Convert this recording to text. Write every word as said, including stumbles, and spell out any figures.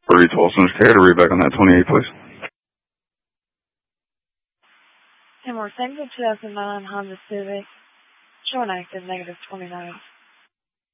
three twelve Center Care to read back on that twenty-eight, please. And we're sending the two thousand nine Honda Civic, showing active negative twenty-nine.